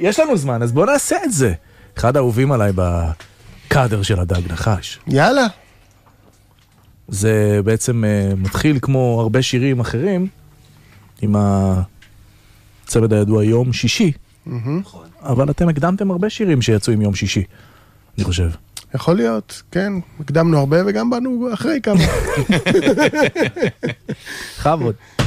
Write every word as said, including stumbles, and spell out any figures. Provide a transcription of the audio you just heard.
יש לנו זמן, אז בואו נעשה את זה. אחד האהובים עליי בקאדר של הדג נחש. יאללה. זה בעצם uh, מתחיל כמו הרבה שירים אחרים, עם הצוות הידוע יום שישי. Mm-hmm. אבל אתם הקדמתם הרבה שירים שיצאו עם יום שישי, אני חושב. יכול להיות, כן. הקדמנו הרבה וגם באנו אחרי כמה. חבוד.